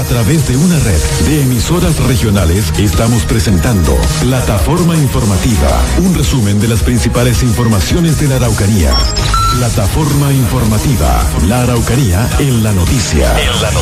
través de una red de emisoras regionales, estamos presentando Plataforma Informativa, un resumen de las principales informaciones de la Araucanía. Plataforma Informativa, la Araucanía en la noticia.